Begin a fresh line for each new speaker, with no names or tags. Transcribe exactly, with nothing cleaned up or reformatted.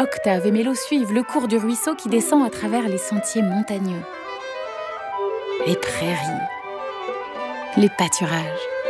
Octave et Mélo suivent le cours du ruisseau qui descend à travers les sentiers montagneux. Les prairies, les pâturages.